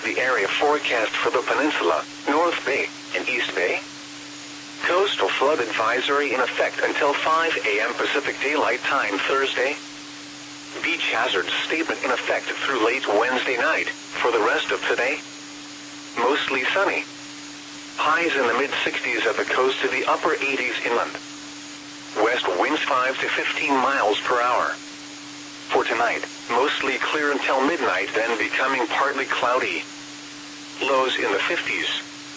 The area forecast for the peninsula, North Bay, and East Bay. Coastal flood advisory in effect until 5 a.m. Pacific Daylight Time Thursday. Beach hazard statement in effect through late Wednesday night. For the rest of today, mostly sunny. Highs in the mid-60s at the coast to the upper 80s inland. West winds 5 to 15 miles per hour. For tonight, mostly clear until midnight, then becoming partly cloudy. Lows in the 50s.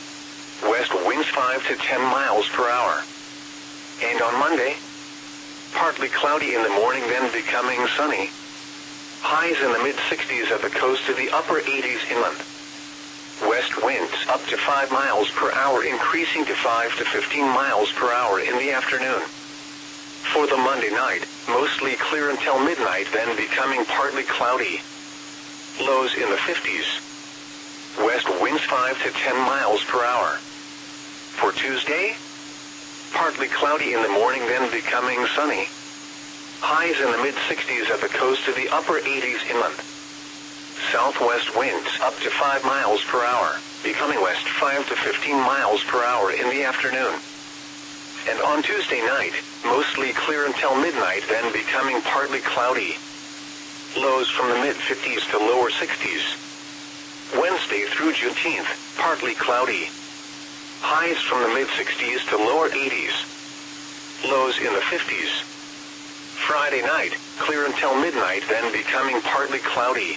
West winds 5 to 10 miles per hour. And on Monday, partly cloudy in the morning, then becoming sunny. Highs in the mid-60s at the coast to the upper 80s inland. West winds up to 5 miles per hour, increasing to 5 to 15 miles per hour in the afternoon. For the Monday night, mostly clear until midnight, then becoming partly cloudy. Lows in the 50s. West winds 5 to 10 miles per hour. For Tuesday, partly cloudy in the morning, then becoming sunny. Highs in the mid-60s at the coast to the upper 80s inland. Southwest winds up to 5 miles per hour, becoming west 5 to 15 miles per hour in the afternoon. And on Tuesday night, mostly clear until midnight, then becoming partly cloudy. Lows from the mid-50s to lower 60s. Wednesday through Juneteenth, partly cloudy. Highs from the mid-60s to lower 80s. Lows in the 50s. Friday night, clear until midnight, then becoming partly cloudy.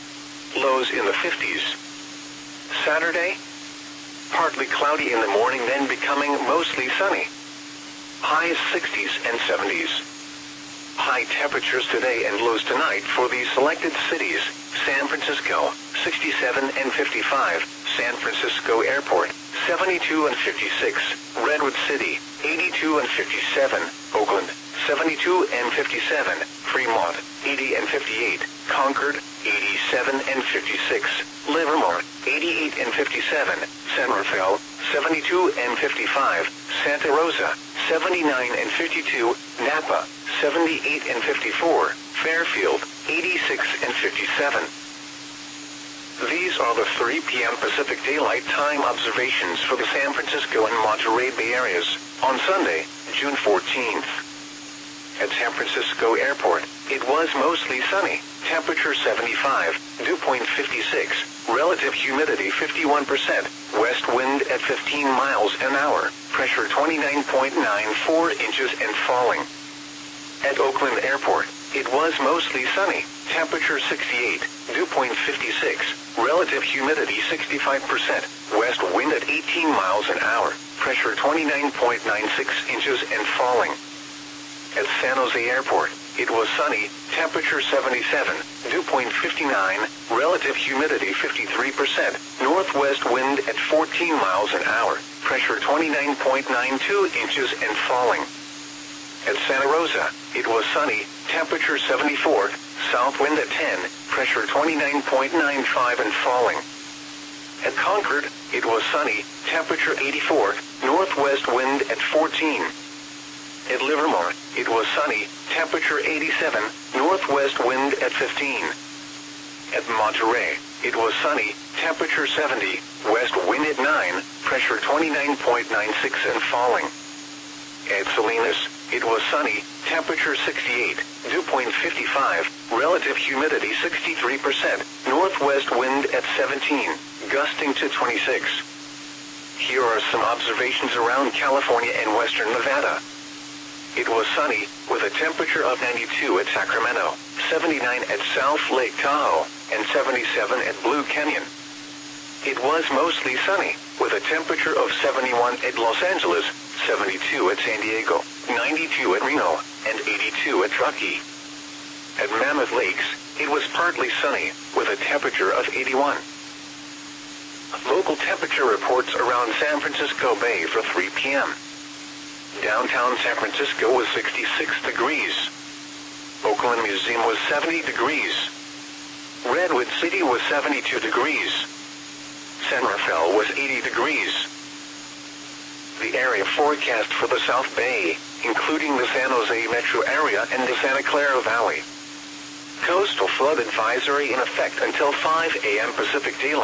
Lows in the 50s. Saturday, partly cloudy in the morning, then becoming mostly sunny. Highs 60s and 70s. High temperatures today and lows tonight for the selected cities: San Francisco, 67 and 55, San Francisco Airport, 72 and 56, Redwood City, 82 and 57, Oakland, 72 and 57, Fremont, 80 and 58, Concord, 87 and 56, Livermore, 88 and 57, San Rafael, 72 and 55, Santa Rosa, 79 and 52, Napa, 78 and 54, Fairfield, 86 and 57. These are the 3 p.m. Pacific Daylight Time observations for the San Francisco and Monterey Bay areas on Sunday, June 14th. At San Francisco Airport, it was mostly sunny, temperature 75, dew point 56, relative humidity 51%, west wind at 15 miles an hour, pressure 29.94 inches and falling. At Oakland Airport, it was mostly sunny, temperature 68, dew point 56, relative humidity 65%, west wind at 18 miles an hour, pressure 29.96 inches and falling. At San Jose Airport, it was sunny, temperature 77, dew point 59, relative humidity 53%, northwest wind at 14 miles an hour, pressure 29.92 inches and falling. At Santa Rosa, it was sunny, temperature 74, south wind at 10, pressure 29.95 and falling. At Concord, it was sunny, temperature 84, northwest wind at 14. At Livermore, it was sunny, temperature 87, northwest wind at 15. At Monterey, it was sunny, temperature 70, west wind at 9, pressure 29.96 and falling. At Salinas, it was sunny, temperature 68, dew point 55, relative humidity 63%, northwest wind at 17, gusting to 26. Here are some observations around California and western Nevada. It was sunny, with a temperature of 92 at Sacramento, 79 at South Lake Tahoe, and 77 at Blue Canyon. It was mostly sunny, with a temperature of 71 at Los Angeles, 72 at San Diego, 92 at Reno, and 82 at Truckee. At Mammoth Lakes, it was partly sunny, with a temperature of 81. Local temperature reports around San Francisco Bay for 3 p.m. Downtown San Francisco was 66 degrees. Oakland Museum was 70 degrees. Redwood City was 72 degrees. San Rafael was 80 degrees. The area forecast for the South Bay, including the San Jose metro area and the Santa Clara Valley. Coastal flood advisory in effect until 5 a.m. Pacific Daylight